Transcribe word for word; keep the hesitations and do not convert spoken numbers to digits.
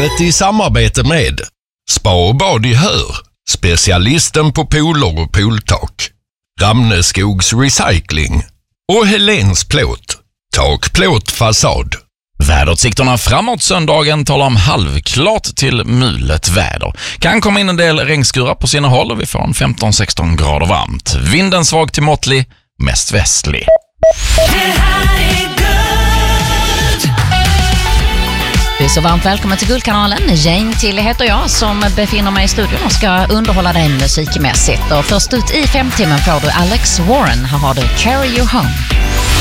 Livet i samarbete med Spa och bad i Hör, specialisten på pooler och pooltak, Ramneskogs Recycling och Helens Plåt, tak, plåt, fasad. Väderutsikterna framåt söndagen talar om halvklart till mulet väder. Kan komma in en del regnskurar på sina håll och vi får en femton sexton grader varmt. Vinden svag till måttlig, mest västlig. Du är så varmt välkommen till Guldkanalen. Jane Till heter jag som befinner mig i studion och ska underhålla dig musikmässigt. Och först ut i femtimmen får du Alex Warren. Här har du Carry You Home.